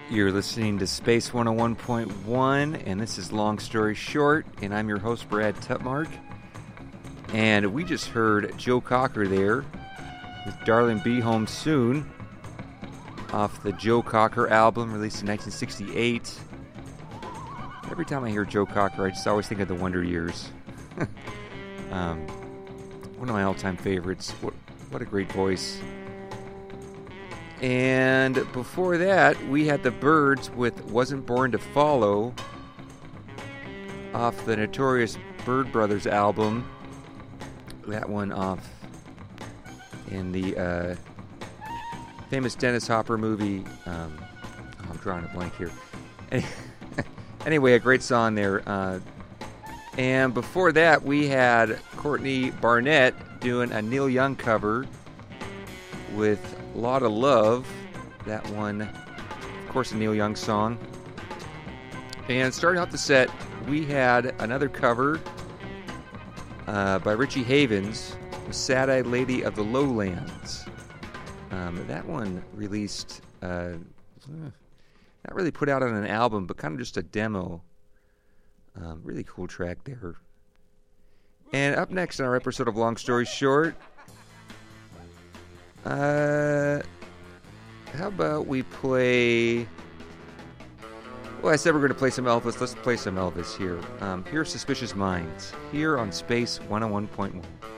You're listening to Space 101.1, and this is Long Story Short, and I'm your host, Brad Tutmark. And we just heard Joe Cocker there with Darling Be Home Soon off the Joe Cocker album released in 1968. Every time I hear Joe Cocker, I just always think of the Wonder Years. One of my all-time favorites. What a great voice. And before that, we had the Byrds with Wasn't Born to Follow off the Notorious Byrd Brothers album. That one off in the famous Dennis Hopper movie. I'm drawing a blank here. Anyway, a great song there. And before that, we had Courtney Barnett doing a Neil Young cover with Lot of Love. That one, of course, a Neil Young song. And starting off the set, we had another cover by Richie Havens, Sad-Eyed Lady of the Lowlands. That one released, not really put out on an album, but kind of just a demo. Really cool track there. And up next in our episode of Long Story Short, how about we play... Well, I said we're going to play some Elvis. Let's play some Elvis here. Here's Suspicious Minds, here on Space 101.1.